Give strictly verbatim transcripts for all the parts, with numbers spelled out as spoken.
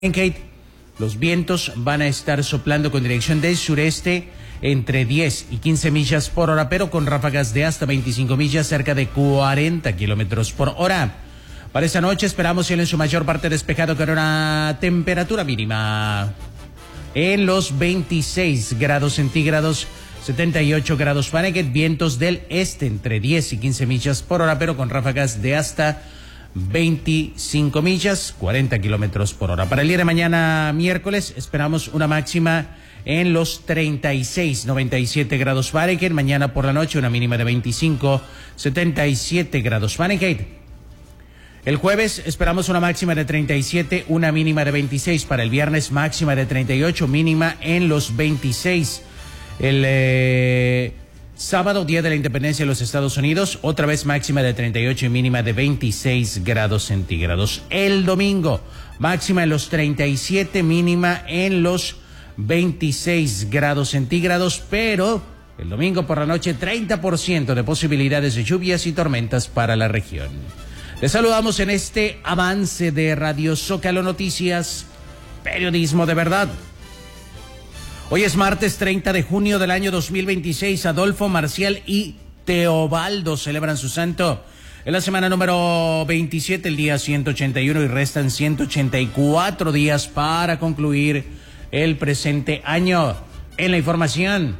Kate, los vientos van a estar soplando con dirección del sureste entre diez y quince millas por hora, pero con ráfagas de hasta veinticinco millas, cerca de cuarenta kilómetros por hora. Para esta noche esperamos cielo en su mayor parte despejado con una temperatura mínima en los veintiséis grados centígrados, setenta y ocho grados Fahrenheit, vientos del este entre diez y quince millas por hora, pero con ráfagas de hasta veinticinco millas, cuarenta kilómetros por hora. Para el día de mañana, miércoles, esperamos una máxima en los treinta y seis, noventa y siete grados Fahrenheit. Mañana por la noche, una mínima de veinticinco, setenta y siete grados Fahrenheit. El jueves esperamos una máxima de treinta y siete, una mínima de veintiséis. Para el viernes, máxima de treinta y ocho, mínima en los veintiséis. El eh, sábado, Día de la Independencia de los Estados Unidos, otra vez máxima de treinta y ocho y mínima de veintiséis grados centígrados. El domingo, máxima en los treinta y siete, mínima en los veintiséis grados centígrados, pero el domingo por la noche treinta por ciento de posibilidades de lluvias y tormentas para la región. Les saludamos en este avance de Radio Zócalo Noticias, periodismo de verdad. Hoy es martes treinta de junio del año dos mil veintiséis. Adolfo, Marcial y Teobaldo celebran su santo. En la semana número veintisiete, el día ciento ochenta y uno, y restan ciento ochenta y cuatro días para concluir el presente año. En la información,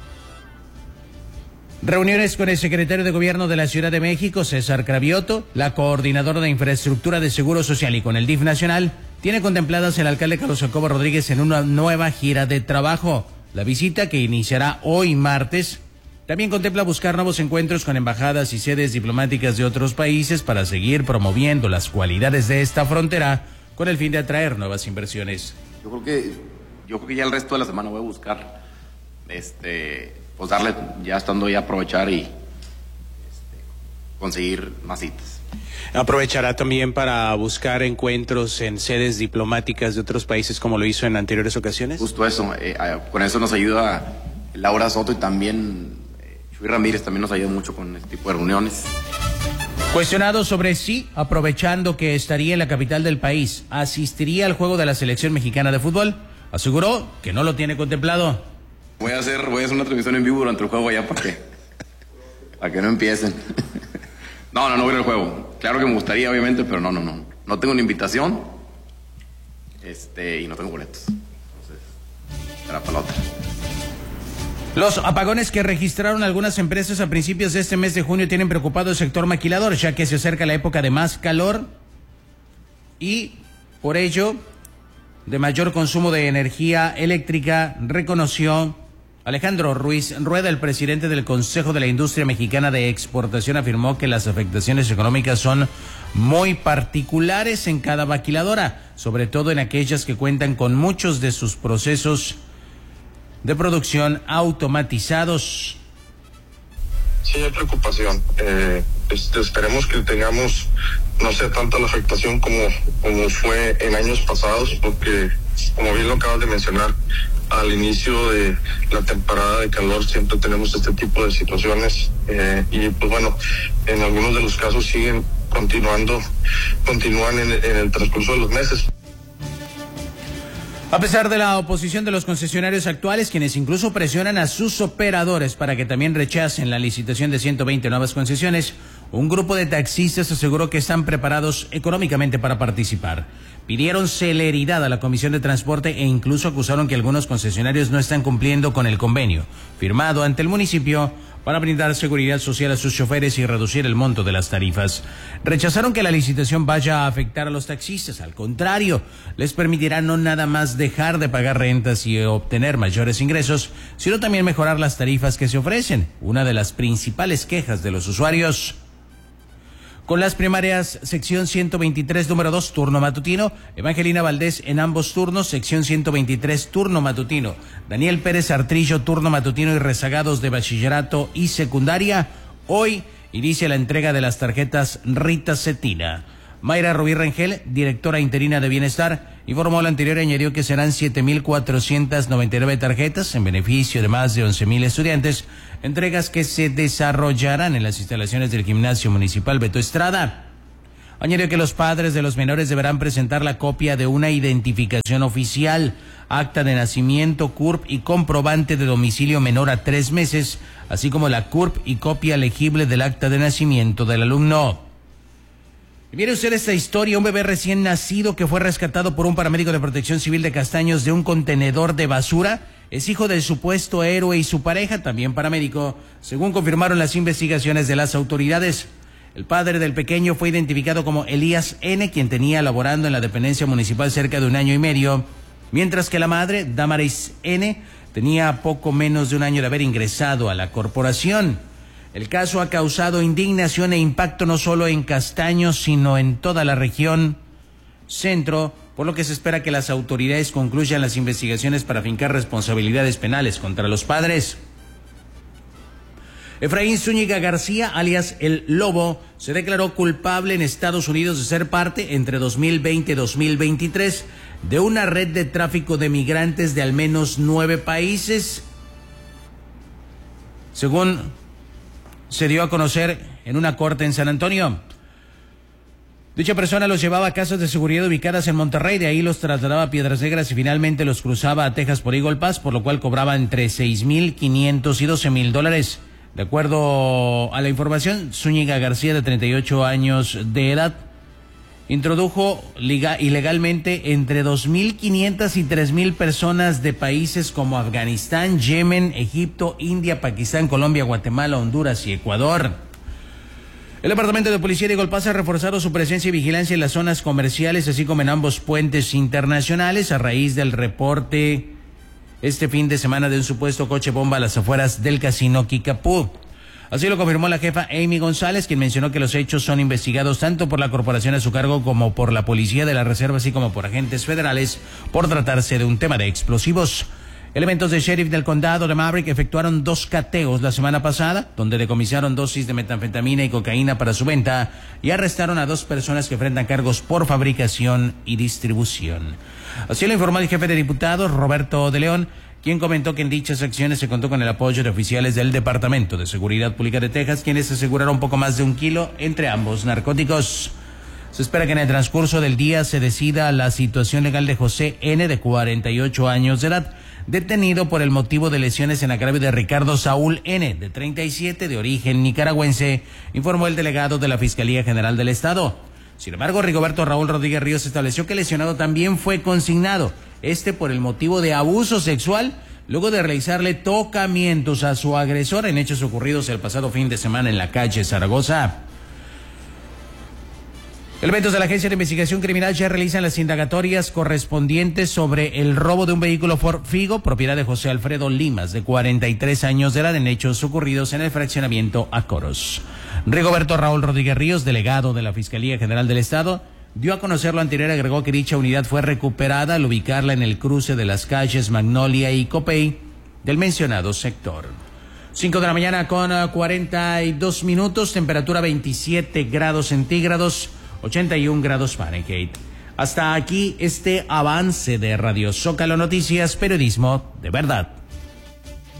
reuniones con el secretario de Gobierno de la Ciudad de México, César Cravioto, la coordinadora de Infraestructura de Seguro Social, y con el D I F nacional, tiene contempladas el alcalde Carlos Jacobo Rodríguez en una nueva gira de trabajo. La visita, que iniciará hoy martes, también contempla buscar nuevos encuentros con embajadas y sedes diplomáticas de otros países para seguir promoviendo las cualidades de esta frontera con el fin de atraer nuevas inversiones. Yo creo que, yo creo que ya el resto de la semana voy a buscar, este, pues darle, ya estando ya aprovechar y este, conseguir más citas. Aprovechará también para buscar encuentros en sedes diplomáticas de otros países, como lo hizo en anteriores ocasiones. Justo eso, eh, eh, con eso nos ayuda Laura Soto, y también eh, Chuy Ramírez también nos ayuda mucho con este tipo de reuniones. Cuestionado sobre si, aprovechando que estaría en la capital del país, asistiría al juego de la selección mexicana de fútbol, aseguró que no lo tiene contemplado. Voy a hacer, voy a hacer una transmisión en vivo durante el juego allá para que, para que no empiecen. No, no, no voy al juego. Claro que me gustaría, obviamente, pero no, no, no. No tengo una invitación, este, y no tengo boletos. Entonces, será para la otra. Los apagones que registraron algunas empresas a principios de este mes de junio tienen preocupado el sector maquilador, ya que se acerca la época de más calor y, por ello, de mayor consumo de energía eléctrica, reconoció Alejandro Ruiz Rueda, el presidente del Consejo de la Industria Mexicana de Exportación. Afirmó que las afectaciones económicas son muy particulares en cada maquiladora, sobre todo en aquellas que cuentan con muchos de sus procesos de producción automatizados. Sí, hay preocupación. Eh, este, esperemos que tengamos, no sea tanta la afectación como, como fue en años pasados, porque, como bien lo acabas de mencionar, al inicio de la temporada de calor siempre tenemos este tipo de situaciones, eh, y pues bueno, en algunos de los casos siguen continuando, continúan en, en el transcurso de los meses. A pesar de la oposición de los concesionarios actuales, quienes incluso presionan a sus operadores para que también rechacen la licitación de ciento veinte nuevas concesiones, un grupo de taxistas aseguró que están preparados económicamente para participar. Pidieron celeridad a la Comisión de Transporte e incluso acusaron que algunos concesionarios no están cumpliendo con el convenio firmado ante el municipio para brindar seguridad social a sus choferes y reducir el monto de las tarifas. Rechazaron que la licitación vaya a afectar a los taxistas. Al contrario, les permitirá no nada más dejar de pagar rentas y obtener mayores ingresos, sino también mejorar las tarifas que se ofrecen, una de las principales quejas de los usuarios. Con las primarias, sección ciento veintitrés, número dos, turno matutino, Evangelina Valdés en ambos turnos, sección ciento veintitrés, turno matutino, Daniel Pérez Artrillo, turno matutino, y rezagados de bachillerato y secundaria. Hoy inicia la entrega de las tarjetas Rita Cetina. Mayra Rubí Rengel, directora interina de Bienestar, informó lo anterior y añadió que serán siete mil cuatrocientas noventa y nueve tarjetas en beneficio de más de once mil estudiantes, entregas que se desarrollarán en las instalaciones del Gimnasio Municipal Beto Estrada. Añadió que los padres de los menores deberán presentar la copia de una identificación oficial, acta de nacimiento, C U R P y comprobante de domicilio menor a tres meses, así como la C U R P y copia legible del acta de nacimiento del alumno. Y viene usted esta historia, un bebé recién nacido que fue rescatado por un paramédico de Protección Civil de Castaños de un contenedor de basura. Es hijo del supuesto héroe y su pareja, también paramédico, según confirmaron las investigaciones de las autoridades. El padre del pequeño fue identificado como Elías N., quien tenía laborando en la dependencia municipal cerca de un año y medio, mientras que la madre, Damaris N., tenía poco menos de un año de haber ingresado a la corporación. El caso ha causado indignación e impacto no solo en Castaños, sino en toda la región centro, por lo que se espera que las autoridades concluyan las investigaciones para fincar responsabilidades penales contra los padres. Efraín Zúñiga García, alias El Lobo, se declaró culpable en Estados Unidos de ser parte, entre dos mil veinte y dos mil veintitrés, de una red de tráfico de migrantes de al menos nueve países. Según se dio a conocer en una corte en San Antonio. Dicha persona los llevaba a casas de seguridad ubicadas en Monterrey, de ahí los trasladaba a Piedras Negras y finalmente los cruzaba a Texas por Eagle Pass, por lo cual cobraba entre seis mil quinientos y doce mil dólares. De acuerdo a la información, Zúñiga García, de treinta y ocho años de edad, introdujo liga, ilegalmente entre dos mil quinientas y tres mil personas de países como Afganistán, Yemen, Egipto, India, Pakistán, Colombia, Guatemala, Honduras y Ecuador. El Departamento de Policía de Eagle Pass ha reforzado su presencia y vigilancia en las zonas comerciales, así como en ambos puentes internacionales, a raíz del reporte este fin de semana de un supuesto coche bomba a las afueras del casino Kickapoo. Así lo confirmó la jefa Amy González, quien mencionó que los hechos son investigados tanto por la corporación a su cargo como por la Policía de la Reserva, así como por agentes federales, por tratarse de un tema de explosivos. Elementos del sheriff del condado de Maverick efectuaron dos cateos la semana pasada, donde decomisaron dosis de metanfetamina y cocaína para su venta y arrestaron a dos personas que enfrentan cargos por fabricación y distribución. Así lo informó el jefe de diputados, Roberto de León, quien comentó que en dichas acciones se contó con el apoyo de oficiales del Departamento de Seguridad Pública de Texas, quienes aseguraron poco más de un kilo entre ambos narcóticos. Se espera que en el transcurso del día se decida la situación legal de José N., de cuarenta y ocho años de edad, detenido por el motivo de lesiones en agravio de Ricardo Saúl N., de treinta y siete, de origen nicaragüense, informó el delegado de la Fiscalía General del Estado. Sin embargo, Rigoberto Raúl Rodríguez Ríos estableció que el lesionado también fue consignado, este por el motivo de abuso sexual, luego de realizarle tocamientos a su agresor en hechos ocurridos el pasado fin de semana en la calle Zaragoza. Elementos de la Agencia de Investigación Criminal ya realizan las indagatorias correspondientes sobre el robo de un vehículo Ford Figo, propiedad de José Alfredo Limas, de cuarenta y tres años de edad, en hechos ocurridos en el fraccionamiento Acoros. Rigoberto Raúl Rodríguez Ríos, delegado de la Fiscalía General del Estado, dio a conocer lo anterior y agregó que dicha unidad fue recuperada al ubicarla en el cruce de las calles Magnolia y Copey del mencionado sector. cinco de la mañana con cuarenta y dos minutos, temperatura veintisiete grados centígrados, ochenta y un grados Fahrenheit. Hasta aquí este avance de Radio Zócalo Noticias, periodismo de verdad.